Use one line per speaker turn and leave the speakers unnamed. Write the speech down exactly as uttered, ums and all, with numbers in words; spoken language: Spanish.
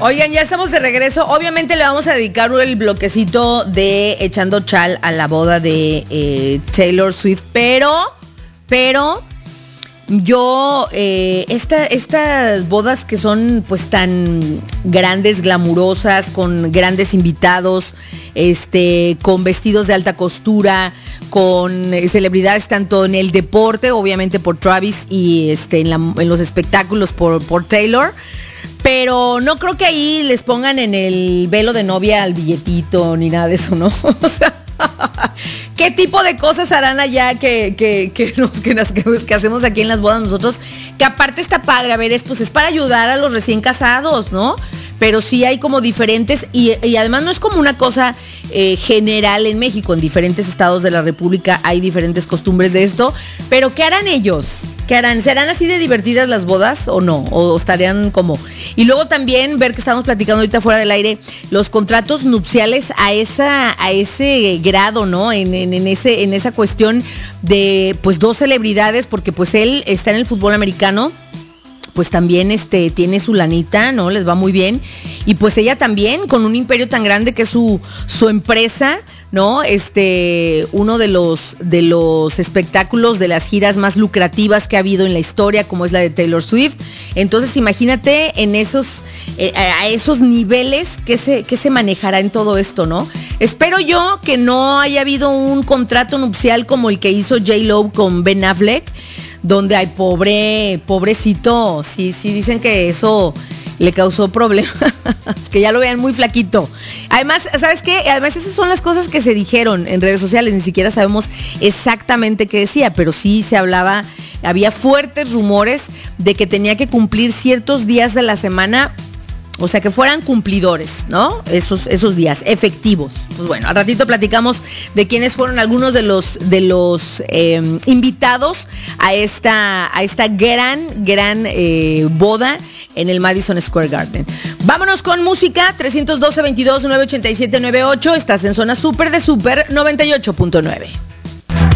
Oigan, ya estamos de regreso. Obviamente le vamos a dedicar el bloquecito de Echando Chal a la boda de eh, Taylor Swift, pero, pero yo, eh, esta, estas bodas que son pues tan grandes, glamurosas, con grandes invitados, este, con vestidos de alta costura, con eh, celebridades tanto en el deporte, obviamente por Travis, y este, en, la, en los espectáculos por, por Taylor. Pero no creo que ahí les pongan en el velo de novia al billetito ni nada de eso, ¿no? O sea, ¿qué tipo de cosas harán allá que, que, que, nos, que, nos, que hacemos aquí en las bodas nosotros? Que aparte está padre, a ver, es, pues es para ayudar a los recién casados, ¿no? Pero sí hay como diferentes, y, y además no es como una cosa eh, general en México, en diferentes estados de la República hay diferentes costumbres de esto, pero ¿qué harán ellos? ¿Qué harán? ¿Serán así de divertidas las bodas o no? ¿O estarían como...? Y luego también ver que estamos platicando ahorita fuera del aire, los contratos nupciales a esa a ese grado, ¿no? En, en, en, ese, en esa cuestión de pues dos celebridades, porque pues él está en el fútbol americano, pues también este tiene su lanita, ¿no? Les va muy bien. Y pues ella también, con un imperio tan grande que es su, su empresa, ¿no? Este, uno de los, de los espectáculos, de las giras más lucrativas que ha habido en la historia, como es la de Taylor Swift. Entonces, imagínate en esos, eh, a esos niveles que se, que se manejará en todo esto, ¿no? Espero yo que no haya habido un contrato nupcial como el que hizo J-Lo con Ben Affleck, donde hay pobre, pobrecito, sí, sí dicen que eso le causó problemas, que ya lo vean muy flaquito. Además, ¿sabes qué? Además esas son las cosas que se dijeron en redes sociales, ni siquiera sabemos exactamente qué decía, pero sí se hablaba, había fuertes rumores de que tenía que cumplir ciertos días de la semana, o sea, que fueran cumplidores, ¿no? Esos, esos días, efectivos. Pues bueno, al ratito platicamos de quiénes fueron algunos de los, de los eh, invitados a esta, a esta gran, gran eh, boda en el Madison Square Garden. Vámonos con música, trescientos doce, veintidós, nueve ochenta y siete, noventa y ocho. Estás en Zona Super de Super noventa y ocho punto nueve.